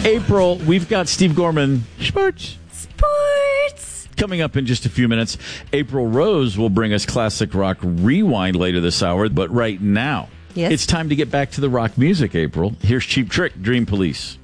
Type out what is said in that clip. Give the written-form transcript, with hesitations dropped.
April, we've got Steve Gorman. Sports. Coming up in just a few minutes, April Rose will bring us Classic Rock Rewind later this hour. But right now, Yes. It's time to get back to the rock music, April. Here's Cheap Trick, Dream Police.